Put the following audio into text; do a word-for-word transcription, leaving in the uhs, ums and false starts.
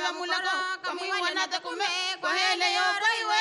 mulako kamuy wanata kume ko hele yo rai we